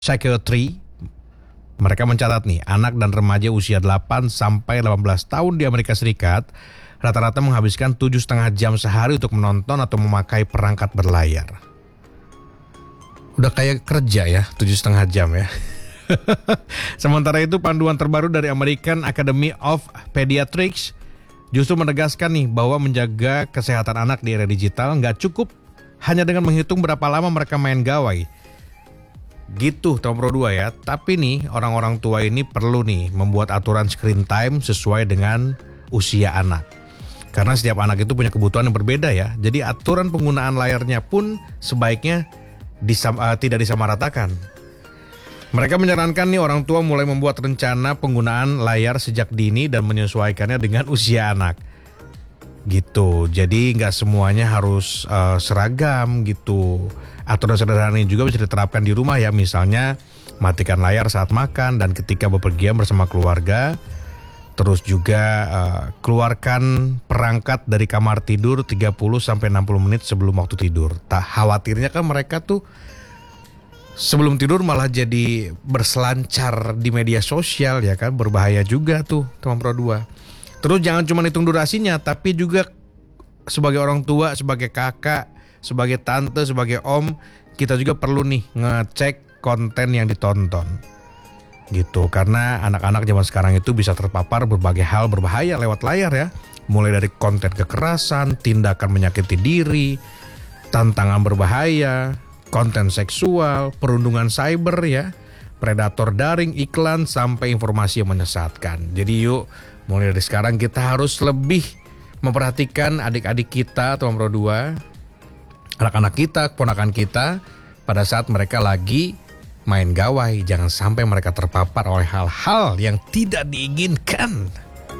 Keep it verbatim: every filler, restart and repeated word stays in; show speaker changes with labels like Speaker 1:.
Speaker 1: Psychiatry, mereka mencatat nih, anak dan remaja usia delapan sampai delapan belas tahun di Amerika Serikat rata-rata menghabiskan tujuh setengah jam sehari untuk menonton atau memakai perangkat berlayar. Udah kayak kerja ya, tujuh setengah jam ya. Sementara itu panduan terbaru dari American Academy of Pediatrics justru menegaskan nih bahwa menjaga kesehatan anak di era digital nggak cukup hanya dengan menghitung berapa lama mereka main gawai. Gitu nomor dua ya. Tapi nih orang-orang tua ini perlu nih membuat aturan screen time sesuai dengan usia anak. Karena setiap anak itu punya kebutuhan yang berbeda ya. Jadi aturan penggunaan layarnya pun sebaiknya disam, uh, tidak disamaratakan. Mereka menyarankan nih orang tua mulai membuat rencana penggunaan layar sejak dini dan menyesuaikannya dengan usia anak. Gitu. Jadi nggak semuanya harus uh, seragam gitu. Aturan sederhana ini juga bisa diterapkan di rumah ya. Misalnya matikan layar saat makan dan ketika bepergian bersama keluarga. Terus juga uh, keluarkan perangkat dari kamar tidur tiga puluh sampai enam puluh menit sebelum waktu tidur. Tak khawatirnya kan mereka tuh sebelum tidur malah jadi berselancar di media sosial ya kan, berbahaya juga tuh teman pro dua. Terus jangan cuma hitung durasinya, tapi juga sebagai orang tua, sebagai kakak, sebagai tante, sebagai om, kita juga perlu nih ngecek konten yang ditonton. Gitu, karena anak-anak zaman sekarang itu bisa terpapar berbagai hal berbahaya lewat layar ya. Mulai dari konten kekerasan, tindakan menyakiti diri, tantangan berbahaya, konten seksual, perundungan cyber ya, predator daring, iklan, sampai informasi yang menyesatkan. Jadi yuk, mulai dari sekarang kita harus lebih memperhatikan adik-adik kita atau nomor dua, anak-anak kita, keponakan kita pada saat mereka lagi main gawai. Jangan sampai mereka terpapar oleh hal-hal yang tidak diinginkan.